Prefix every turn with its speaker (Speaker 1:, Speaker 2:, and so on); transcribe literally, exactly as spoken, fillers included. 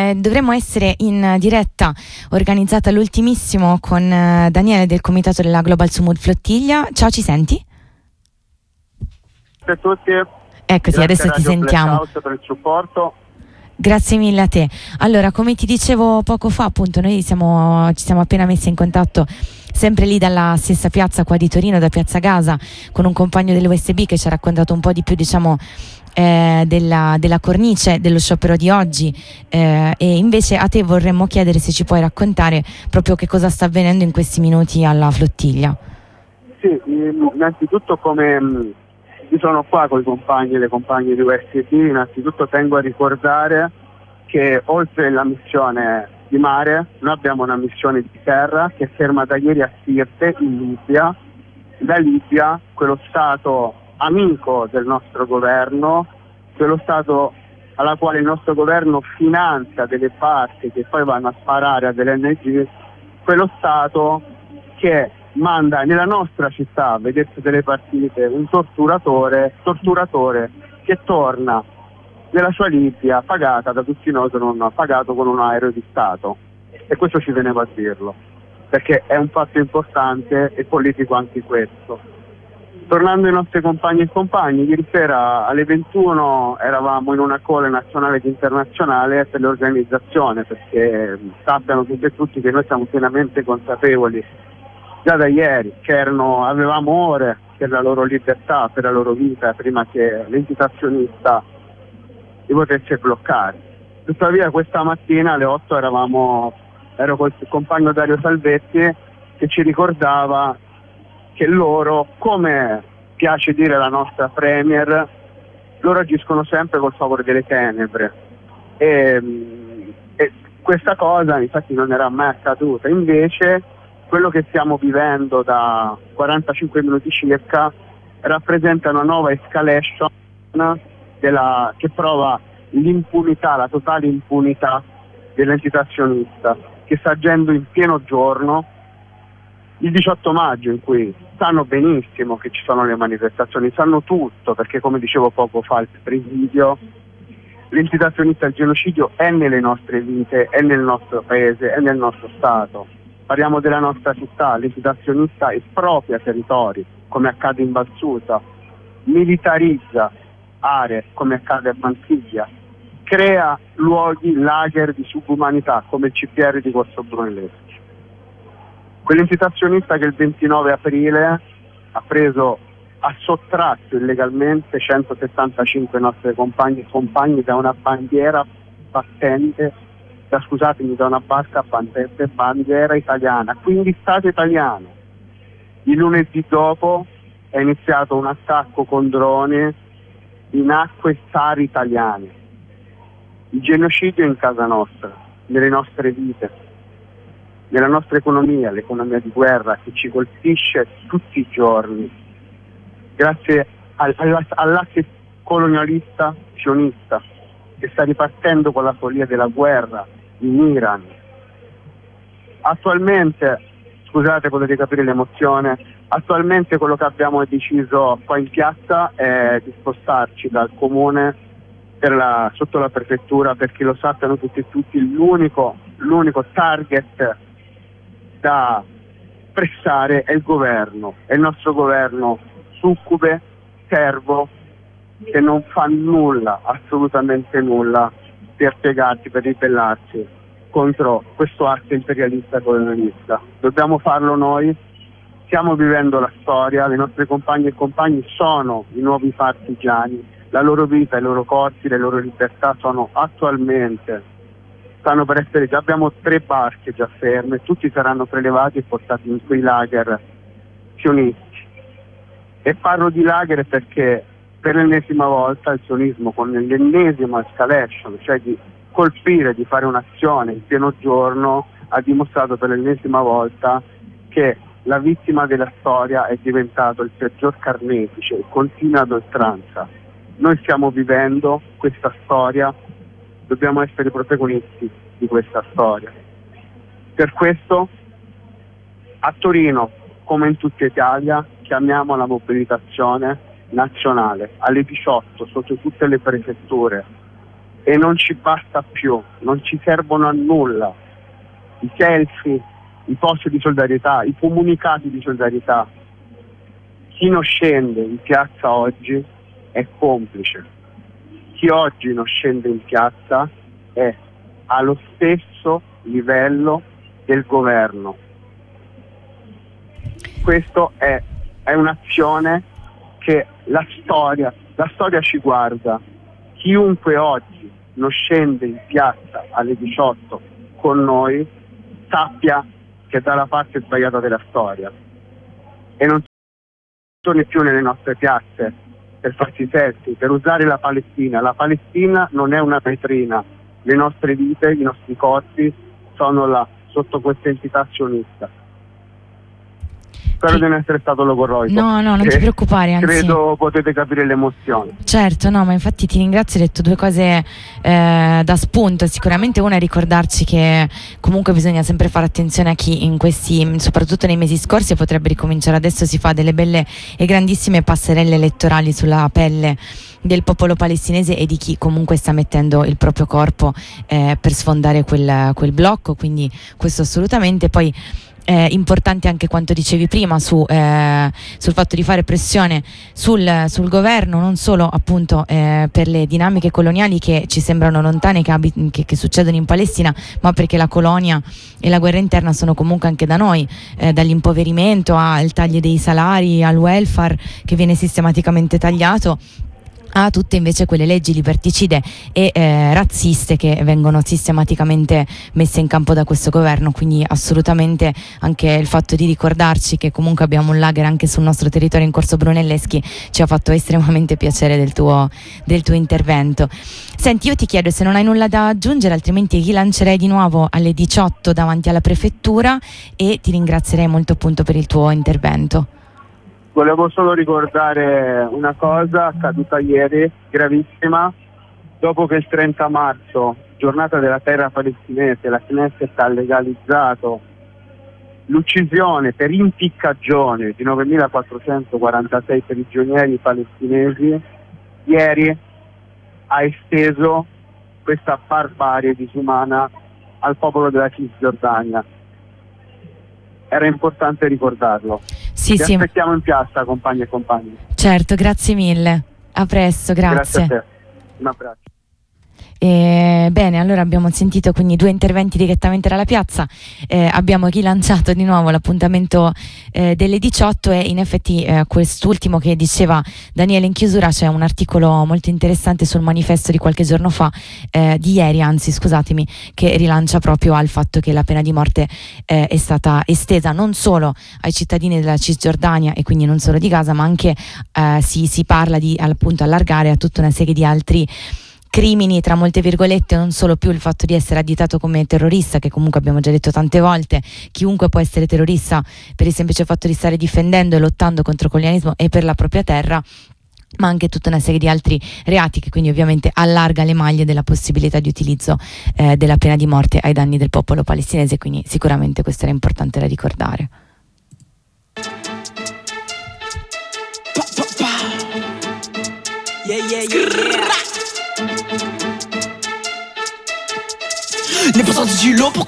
Speaker 1: eh, dovremmo essere in diretta organizzata all'ultimissimo con eh, Daniele del comitato della Global Sumud Flottiglia. Ciao, ci senti?
Speaker 2: Grazie a tutti.
Speaker 1: Eccoci,
Speaker 2: Grazie
Speaker 1: adesso ti sentiamo.
Speaker 2: Blackout per il supporto.
Speaker 1: Grazie mille a te. Allora, come ti dicevo poco fa, appunto, noi siamo, ci siamo appena messi in contatto sempre lì dalla stessa piazza qua di Torino, da Piazza Gaza, con un compagno dell'U S B che ci ha raccontato un po' di più, diciamo, eh, della, della cornice dello sciopero di oggi, eh, e invece a te vorremmo chiedere se ci puoi raccontare proprio che cosa sta avvenendo in questi minuti alla flottiglia.
Speaker 2: Sì, innanzitutto come mh, io sono qua con i compagni e le compagne di U S B, innanzitutto tengo a ricordare che oltre alla missione di mare noi abbiamo una missione di terra che è ferma da ieri a Sirte in Libia. La Libia, quello stato amico del nostro governo, quello stato alla quale il nostro governo finanzia delle parti che poi vanno a sparare a delle O N G, quello stato che manda nella nostra città, vedete delle partite, un torturatore, torturatore che torna nella sua Libia pagata da tutti noi, non pagato con un aereo di Stato. E questo ci tenevo a dirlo, perché è un fatto importante e politico anche questo. Tornando ai nostri compagni e compagni, ieri sera alle ventuno eravamo in una call nazionale ed internazionale per l'organizzazione, perché sappiano tutti e tutti che noi siamo pienamente consapevoli già da ieri che erano, avevamo ore per la loro libertà, per la loro vita, prima che l'entità azionista li potesse bloccare. Tuttavia questa mattina alle otto eravamo, ero col compagno Dario Salvetti che ci ricordava che loro, come piace dire la nostra Premier, loro agiscono sempre col favore delle tenebre e, e questa cosa infatti non era mai accaduta. Invece quello che stiamo vivendo da quarantacinque minuti circa rappresenta una nuova escalation della, che prova l'impunità, la totale impunità dell'entità azionista, che sta agendo in pieno giorno il diciotto maggio, in cui sanno benissimo che ci sono le manifestazioni, sanno tutto, perché come dicevo poco fa al presidio, l'entità azionista del genocidio è nelle nostre vite, è nel nostro paese, è nel nostro Stato. Parliamo della nostra città, l'entità azionista espropria territori, come accade in Val Susa, militarizza aree, come accade a Manziglia, crea luoghi, lager di subumanità, come il C P R di Corso Brunelleschi. Quell'entità azionista che il ventinove aprile ha preso, ha sottratto illegalmente centosettantacinque nostri compagni e compagni da una bandiera battente, da, scusatemi, da una barca battente bandiera italiana, quindi Stato italiano. Il lunedì dopo è iniziato un attacco con droni in acque SAR italiane. Il genocidio è in casa nostra, nelle nostre vite, nella nostra economia, l'economia di guerra che ci colpisce tutti i giorni, grazie all'asse colonialista sionista che sta ripartendo con la follia della guerra in Iran. Attualmente, scusate, potete capire l'emozione, attualmente quello che abbiamo deciso qua in piazza è di spostarci dal comune per la, sotto la prefettura, perché lo sappiano tutti e tutti, l'unico, l'unico target da pressare è il governo, è il nostro governo succube, servo, che non fa nulla, assolutamente nulla, per piegarsi, per ribellarsi contro questo atto imperialista colonialista. Dobbiamo farlo noi, stiamo vivendo la storia, le nostre compagne e compagni sono i nuovi partigiani, la loro vita, i loro corpi, le loro libertà sono attualmente, stanno per essere, già abbiamo tre barche già ferme, tutti saranno prelevati e portati in quei lager sionisti. E parlo di lager perché per l'ennesima volta il sionismo, con l'ennesima escalation, cioè di colpire, di fare un'azione in pieno giorno, ha dimostrato per l'ennesima volta che la vittima della storia è diventato il peggior carnefice e continua ad oltranza. Noi stiamo vivendo questa storia, dobbiamo essere protagonisti di questa storia. Per questo a Torino, come in tutta Italia, chiamiamo la mobilitazione nazionale alle diciotto sotto tutte le prefetture e non ci basta più, non ci servono a nulla i selfie, i post di solidarietà, i comunicati di solidarietà. Chi non scende in piazza oggi è complice, chi oggi non scende in piazza è allo stesso livello del governo. Questo è, è un'azione che la storia, la storia ci guarda. Chiunque oggi non scende in piazza alle diciotto con noi sappia che è dalla parte sbagliata della storia e non torni più nelle nostre piazze per farsi selfie, per usare la Palestina. La Palestina non è una vetrina, le nostre vite, i nostri corpi sono là sotto questa entità sionista. Spero di non essere stato logorroico.
Speaker 1: No, no, non ti preoccupare, anzi.
Speaker 2: Credo potete capire l'emozione.
Speaker 1: Certo, no, ma infatti ti ringrazio, hai detto due cose eh, da spunto. Sicuramente una è ricordarci che comunque bisogna sempre fare attenzione a chi in questi, soprattutto nei mesi scorsi, potrebbe ricominciare adesso, si fa delle belle e grandissime passerelle elettorali sulla pelle del popolo palestinese e di chi comunque sta mettendo il proprio corpo eh, per sfondare quel, quel blocco, quindi questo assolutamente. Poi Eh, importante anche quanto dicevi prima su, eh, sul fatto di fare pressione sul, sul governo, non solo appunto eh, per le dinamiche coloniali che ci sembrano lontane, che, abit- che, che succedono in Palestina, ma perché la colonia e la guerra interna sono comunque anche da noi, eh, dall'impoverimento al taglio dei salari, al welfare che viene sistematicamente tagliato, a tutte invece quelle leggi liberticide e eh, razziste che vengono sistematicamente messe in campo da questo governo. Quindi assolutamente anche il fatto di ricordarci che comunque abbiamo un lager anche sul nostro territorio in Corso Brunelleschi ci ha fatto estremamente piacere del tuo, del tuo intervento. Senti, io ti chiedo se non hai nulla da aggiungere, altrimenti rilancerei di nuovo alle diciotto davanti alla prefettura e ti ringrazierei molto appunto per il tuo intervento.
Speaker 2: Volevo solo ricordare una cosa accaduta ieri, gravissima, dopo che il trenta marzo, giornata della terra palestinese, la Knesset ha legalizzato l'uccisione per impiccagione di novemilaquattrocentoquarantasei prigionieri palestinesi, ieri ha esteso questa barbarie disumana al popolo della Cisgiordania. Era importante ricordarlo.
Speaker 1: Sì,
Speaker 2: Ti
Speaker 1: sì.
Speaker 2: aspettiamo in piazza, compagni e compagni.
Speaker 1: Certo, grazie mille. A presto, grazie.
Speaker 2: Grazie a te. Un abbraccio.
Speaker 1: Eh, bene, allora abbiamo sentito quindi due interventi direttamente dalla piazza, eh, abbiamo rilanciato di nuovo l'appuntamento eh, delle diciotto e in effetti eh, quest'ultimo che diceva Daniele in chiusura, c'è un articolo molto interessante sul Manifesto di qualche giorno fa, eh, di ieri anzi scusatemi, che rilancia proprio al fatto che la pena di morte eh, è stata estesa non solo ai cittadini della Cisgiordania e quindi non solo di Gaza, ma anche eh, si, si parla di appunto allargare a tutta una serie di altri crimini, tra molte virgolette, non solo più il fatto di essere additato come terrorista, che comunque abbiamo già detto tante volte, chiunque può essere terrorista per il semplice fatto di stare difendendo e lottando contro il colonialismo e per la propria terra, ma anche tutta una serie di altri reati che quindi ovviamente allarga le maglie della possibilità di utilizzo eh, della pena di morte ai danni del popolo palestinese, quindi sicuramente questo era importante da ricordare.
Speaker 3: Yeah, yeah, yeah, yeah. N'est pas sorti du lot pour